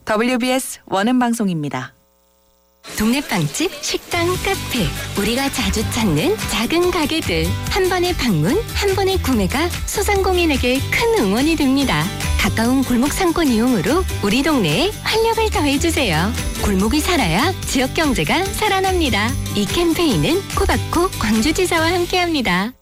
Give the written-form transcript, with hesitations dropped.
WBS 원음방송입니다. 동네 빵집, 식당, 카페, 우리가 자주 찾는 작은 가게들. 한 번의 방문, 한 번의 구매가 소상공인에게 큰 응원이 됩니다. 가까운 골목 상권 이용으로 우리 동네에 활력을 더해주세요. 골목이 살아야 지역 경제가 살아납니다. 이 캠페인은 코바코 광주지사와 함께합니다.